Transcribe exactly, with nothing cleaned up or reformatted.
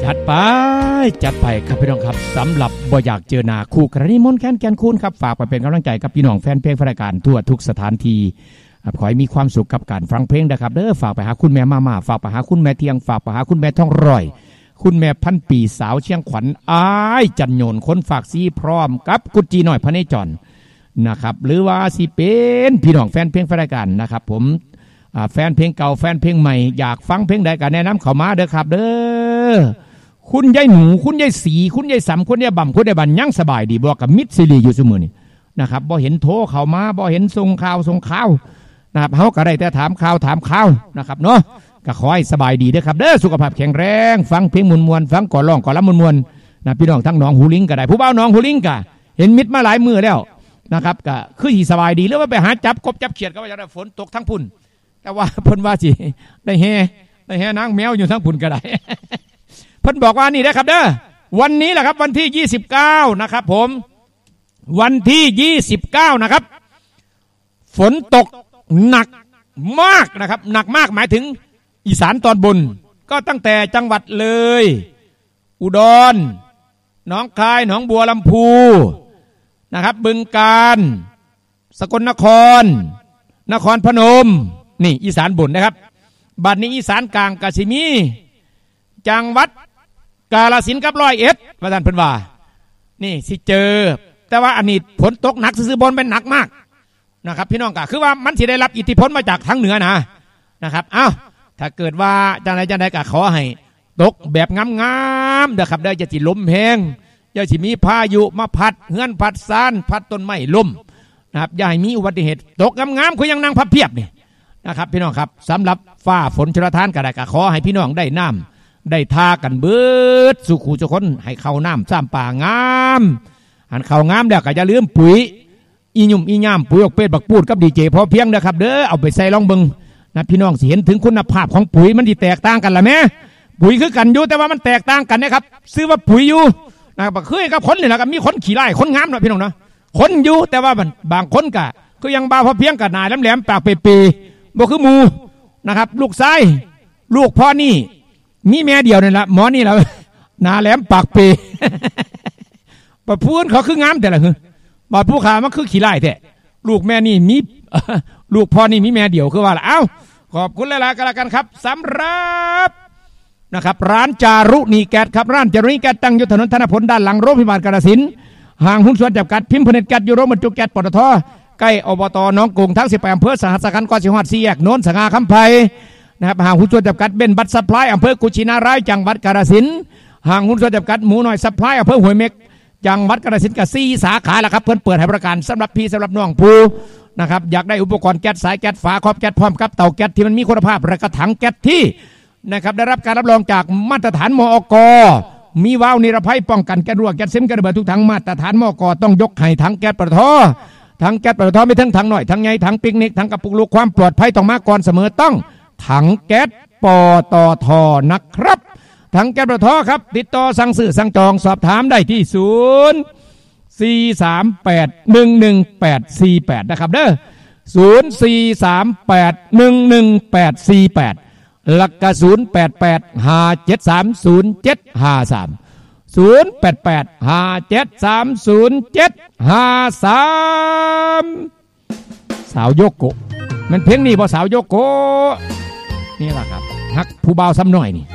จัดไปจัดไปครับพี่น้องครับสำหรับบ่อยากเจอหน้าคู่กรณีมนต์แค้นแกนคูณครับฝากไปเป็นกำลังใจกับพี่น้องแฟนเพลงรายการทั่วทุกสถานที่ขอให้มีความสุขกับการฟังเพลงนะครับเด้อฝากไปหาคุณแม่มาม่าฝากไปหาคุณแม่เทียงฝากไปหาคุณแม่ท่องร่อยคุณแม่พันปีสาวเชียงขวัญอ้ายจันโยนคนฝากซีพร้อมกับกุจีหน่อยพระเนจรนะครับหรือว่าสิเป็นพี่น้องแฟนเพลงรายการนะครับผมแฟนเพลงเก่าแฟนเพลงใหม่อยากฟังเพลงใดก็แนะนำเข้ามาเด้อครับเด้อคุณยายหนูคุณยายสีคุณยายสำคุณยายบ่ำคุณยายบันยังสบายดีบอกกับมิตรซีรีอยู่เสมอนี่นะครับบ่เห็นโทรเข้ามาบ่เห็นส่งข่าวส่งข่าวนะครับเฮาก็ได้แต่ถามข่าวถามข่าวนะครับเนาะก็ขอให้สบายดีเด้อครับเด้อสุขภาพแข็งแรงฟังเพลงมวลๆฟังก่อนร้องก่อนรำมวลๆนะพี่น้องทั้งน้องหูลิงก็ได้ผู้บ่าวน้องหูลิงก็เห็นมิตรมาหลายมื้อแล้วนะครับก็คือสิสบายดีหรือว่าไปหาจับกบจับเขียดก็ว่าจะได้ฝนตกทั้งพุ่นแต่ว่าเพิ่นว่าสิได้แฮ่ได้แฮ่นางแมวอยู่ทั้งพุ่นก็ได้เพิ่นบอกว่านี่นะครับเด้อวันนี้แหละครับวันที่ยี่สิบเก้านะครับผมวันที่ยี่สิบเก้านะครับฝนตกหนักมากนะครับหนักมากหมายถึงอีสานตอนบนก็ตั้งแต่จังหวัดเลยอุดรหนองคายหนองบัวลำพูนะครับบึงกาฬสกลนครนครพนมนี่อีสานบนนะครับบัดนี้อีสานกลางกสิมีจังหวัดกาฬสินธุ์กับร้อยเอ็ดประธานเพิ่นว่านี่สิเจอแต่ว่าอันนี้ฝนตกหนักซื่อบนเป็นหนักมากนะครับพี่น้องก็คือว่ามันสิได้รับอิทธิพลมาจากทางเหนือนะนะครับอ้าวถ้าเกิดว่าจังไรจังไรก็ขอให้ตกแบบงามๆนะครับได้จะสิลมแห้งอย่าสิมีพายุมาพัดเฮือนพัดซ่านพัดต้นไม้ล้มนะครับอย่าให้มีอุบัติเหตุตกงามๆคือยังนั่งพับเพียบนี่นะครับพี่น้องครับสำหรับฟ้าฝนชลทานก็ได้ก็ขอให้พี่น้องได้น้ำได้ทากันเบิดสุขุสุคนให้เข้าน้ำซ้ำป่างามหันเข้างามแล้วก็อย่าลืมปุ๋ยอีหยุ่มอีย่ามปุ๋ยออกเป็ดบักปูดกับดีเจพอเพียงนะครับเด้อเอาไปใส่ลองเบิ่งนะพี่น้องสิเห็นถึงคุณภาพของปุ๋ยมันที่แตกต่างกันละแม่ปุ๋ยคือกันอยู่แต่ว่ามันแตกต่างกันนะครับซื้อว่าปุ๋ยอยู่นะครับเคยกับคนนี่แหละครับมีคนขี่ไล่คนงามเนาะพี่น้องเนาะคนอยู่แต่ว่าบางคนก็คือยังบ่าวพอเพียงกับนายแหลมๆปากเปย์ๆบ่คือหมูนะครับลูกชายลูกพ่อนี่มีแม่เดียวนี่แหละหมอนี่แหละนาแหลมปากเปย์ปะพูนเขาคืองามแต่ละคือบาดผู้ขามันคือขี้ไล่แท้ลูกแม่นี่มีลูกพ่อนี่มีแม่เดียวคือว่าละเอ้าขอบคุณหลายๆกันละกันครับสำหรับนะครับร้านจารุณีแก๊สครับร้านจารุณีแก๊สตั้งอยู่ถนนธนพลด้านหลังโรงพยาบาลกาฬสินธุ์ห่างหุ้นส่วนจำกัดพิมพ์ผลิตแก๊สยูโรบรรจุแก๊สปตทใกล้อบตหนองกุงทั้งสิบแปดอำเภอสหัสขันธ์กอสิงห์สี่แยกโน้นสง่าคำไพนะครับห่างหุ้นส่วนจำกัดเบนบัตซัพพลายอำเภอกุชินารายจังหวัดกาฬสินธุ์ห่างหุ้นส่วนจำกัดหมูน้อยซัพพลายอำเภอห้วยเม็กจังหวัดกาฬสินธุ์กับสี่สาขาแล้วครับเพิ่นเปิดให้บริการสำหรับพี่สำหรับน้องผู้นะครับอยากได้อุปกรณ์แก๊สสายแก๊สฝาครอบแก๊สพร้อมกับเตาแก๊สที่มันมีคุณภาพและกระถังแก๊สที่นะครับได้รับการรับรองจากมาตรฐานมอกมีวาล์วนิรภัยป้องกันแก๊สรั่วแก๊สซึมแก๊สระเบิดทุกถังมาตรฐานมอกต้องยกให้ถังแก๊สปตทถังแก๊สปตทไม่ทั้งถังหน่อยถังใหญ่ถังปิกนิกถังกระปุกลูกความปลอดภัยต้องมาก่อนเสมอต้องถังแก๊สปตทนะครับถังแก๊สปตทครับติดต่อสั่งซื้อสั่งจองสอบถามได้ที่ศูนย์สี่สามแปดหนึ่งหนึ่งแปดสี่แปดนะครับเด้อศูนย์สี่สามแปดหนึ่งหนึ่งแปดสี่แปดหลักกระศูนย์แปดแปดห้าเจ็ดสามศูนย์เจ็ดห้าสามศูนย์แปดแปดห้าเจ็ดสามศูนย์เจ็ดห้าสามสาวโยโกะมันเพลงนี้พอสาวโยโกะนี่แหละครับฮักผู้บ่าวซ้ำหน่อยนี่